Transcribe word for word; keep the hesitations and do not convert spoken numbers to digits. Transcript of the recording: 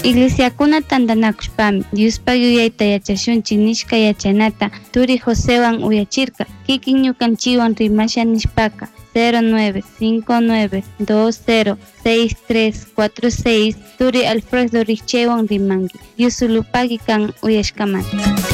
Iglesiakuna tantanakushpami Diospa yuyayta yachashunchik nishka yachanata Turi Josewan uyachirka kikin ñukanchiwan rimasha nishpaka cero nueve cinco nueve dos cero seis tres cuatro seis Turi Alfredo Richiewan rimanki Dios ulupaki kan uyashkamanta.